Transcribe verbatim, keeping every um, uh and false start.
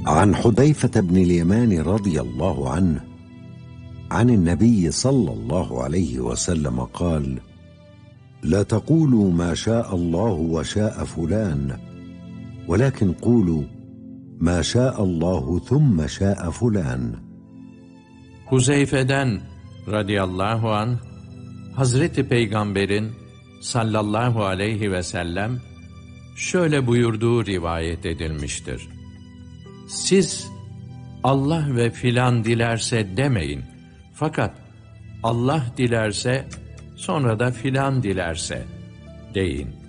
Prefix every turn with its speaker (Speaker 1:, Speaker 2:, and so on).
Speaker 1: عن حذيفة بن اليمان رضي الله عنه عن النبي صلى الله عليه وسلم قال: لا تقولوا ما شاء الله وشاء فلان، ولكن قولوا ما شاء الله ثم شاء فلان.
Speaker 2: Huzeyfe'den radıyallahu anh, Hazreti Peygamber'in sallallahu aleyhi ve sellem şöyle buyurduğu rivayet edilmiştir: Siz Allah ve filan dilerse demeyin, fakat Allah dilerse, sonra da filan dilerse deyin.